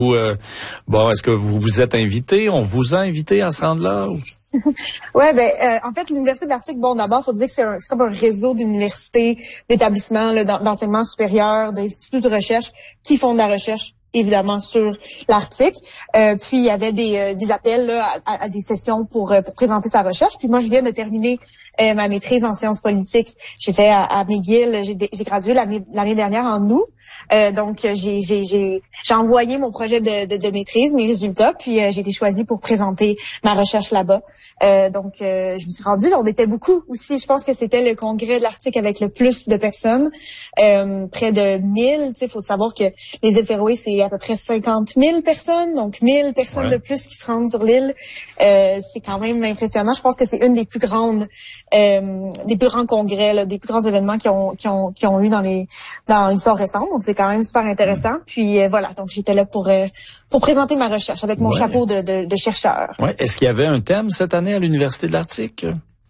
Bon, est-ce que vous vous êtes invité? On vous a invité à se rendre là? Ouais, en fait, l'Université de l'Arctique, bon, d'abord, faut dire que c'est comme un réseau d'universités, d'établissements, là, d'enseignement supérieur, d'instituts de recherche qui font de la recherche, évidemment, sur l'Arctique. Puis, il y avait des appels là, à des sessions pour présenter sa recherche. Puis moi, je viens de terminer ma maîtrise en sciences politiques. J'ai fait à McGill, j'ai gradué l'année dernière en août. Donc, j'ai envoyé mon projet de maîtrise, mes résultats, puis j'ai été choisie pour présenter ma recherche là-bas. Donc, je me suis rendue. On était beaucoup aussi. Je pense que c'était le congrès de l'Arctique avec le plus de personnes, près de 1000. Tu sais, faut savoir que les îles Féroé, c'est à peu près 50 000 personnes, donc 1000 personnes de plus qui se rendent sur l'île. C'est quand même impressionnant. Je pense que c'est une des plus grandes, des plus grands congrès, là, des plus grands événements qui ont eu dans l'histoire récente. Donc, c'est quand même super intéressant. Puis voilà, donc j'étais là pour présenter ma recherche avec mon chapeau de chercheur. Ouais. Est-ce qu'il y avait un thème cette année à l'Université de l'Arctique?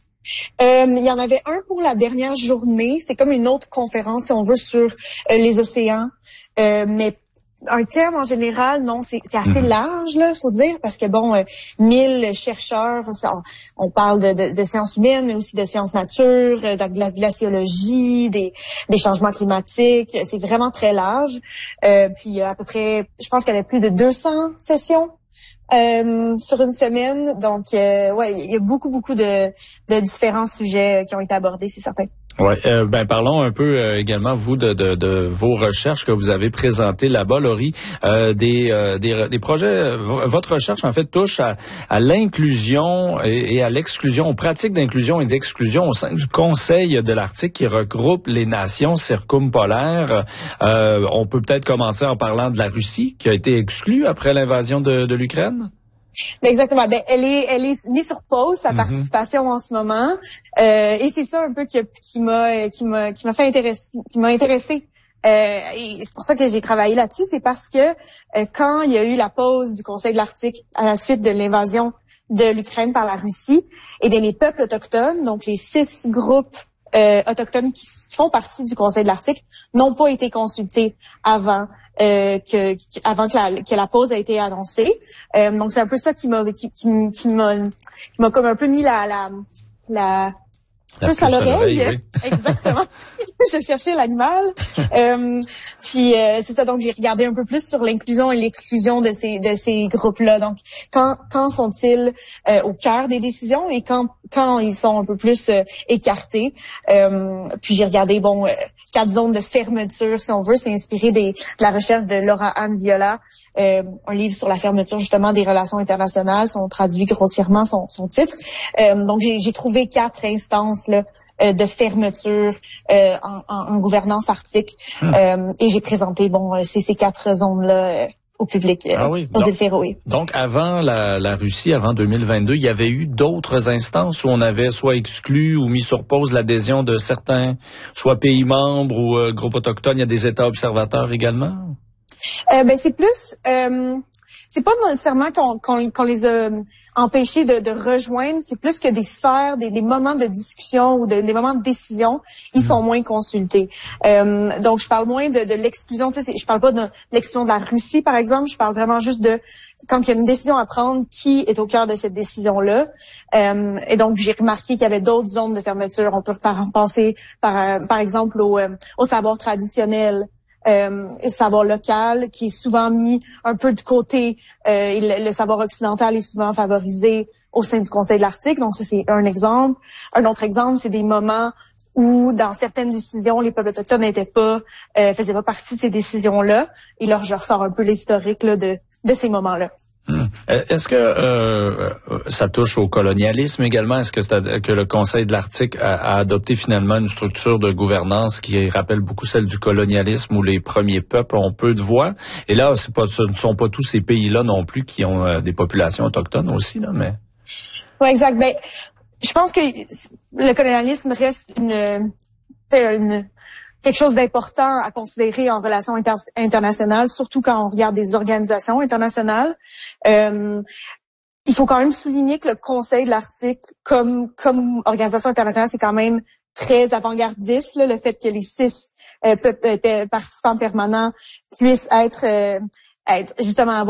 Il y en avait un pour la dernière journée. C'est comme une autre conférence, si on veut, sur les océans. Mais un thème en général, non, c'est assez large, là, faut dire, parce que bon, 1000 chercheurs, on parle de sciences humaines, mais aussi de sciences nature, de la glaciologie, des changements climatiques. C'est vraiment très large. Puis à peu près, je pense qu'il y avait plus de 200 sessions sur une semaine. Donc, ouais, il y a beaucoup de différents sujets qui ont été abordés, c'est certain. Ouais, parlons un peu également vous de vos recherches que vous avez présentées là-bas, Laurie, des projets. Votre recherche en fait touche à l'inclusion et à l'exclusion, aux pratiques d'inclusion et d'exclusion au sein du Conseil de l'Arctique qui regroupe les nations circumpolaires. On peut peut-être commencer en parlant de la Russie qui a été exclue après l'invasion de l'Ukraine. Exactement. Elle est mise sur pause, sa participation en ce moment. Et c'est ça un peu qui m'a fait intéressée. Et c'est pour ça que j'ai travaillé là-dessus. C'est parce que quand il y a eu la pause du Conseil de l'Arctique à la suite de l'invasion de l'Ukraine par la Russie, eh bien les peuples autochtones, donc les 6 groupes autochtones qui font partie du Conseil de l'Arctique, n'ont pas été consultés avant que la pause a été annoncée. Donc c'est un peu ça qui m'a comme un peu mis la puce à l'oreille. Oui. Exactement. Je cherchais l'animal. Puis c'est ça, donc j'ai regardé un peu plus sur l'inclusion et l'exclusion de ces groupes-là. Donc quand sont-ils au cœur des décisions et quand ils sont un peu plus écartés. Puis j'ai regardé 4 zones de fermeture, si on veut. C'est inspiré de la recherche de Laura Anne Viola, un livre sur la fermeture justement des relations internationales. On traduit grossièrement son titre. Donc j'ai trouvé 4 instances là de fermeture en gouvernance arctique. Et j'ai présenté ces 4 zones-là au public, aux îles Féroé. Donc, avant la Russie, avant 2022, il y avait eu d'autres instances où on avait soit exclu ou mis sur pause l'adhésion de certains, soit pays membres ou groupes autochtones. Il y a des États observateurs également? C'est plus... c'est pas nécessairement qu'on les a empêchés de rejoindre, c'est plus que des sphères, des moments de discussion ou des moments de décision, ils sont moins consultés. Donc, je parle moins de l'exclusion, tu sais, je parle pas de l'exclusion de la Russie, par exemple, je parle vraiment juste de quand il y a une décision à prendre, qui est au cœur de cette décision-là. Et donc, j'ai remarqué qu'il y avait d'autres zones de fermeture. On peut penser, par exemple, au savoir traditionnel, savoir local qui est souvent mis un peu de côté. Le savoir occidental est souvent favorisé au sein du Conseil de l'Arctique. Donc ça, c'est un exemple. Un autre exemple, c'est des moments où dans certaines décisions, les peuples autochtones faisaient pas partie de ces décisions-là. Et là, je ressors un peu l'historique là, de ces moments-là. Est-ce que ça touche au colonialisme également? Est-ce que le Conseil de l'Arctique a adopté finalement une structure de gouvernance qui rappelle beaucoup celle du colonialisme où les premiers peuples ont peu de voix? Et là, ce ne sont pas tous ces pays-là non plus qui ont des populations autochtones aussi, là, mais... Oui, exact. Je pense que le colonialisme reste quelque chose d'important à considérer en relations internationales, surtout quand on regarde des organisations internationales. Il faut quand même souligner que le Conseil de l'Arctique, comme organisation internationale, c'est quand même très avant-gardiste, là, le fait que les 6 participants permanents puissent être être justement